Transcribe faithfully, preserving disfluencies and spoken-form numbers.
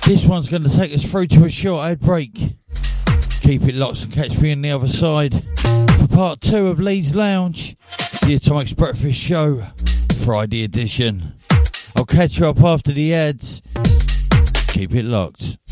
This one's going to take us through to a short ad break. Keep it locked and catch me on the other side for part two of Leeds Lounge, the Atomics Breakfast Show, Friday edition. I'll catch you up after the ads. Keep it locked.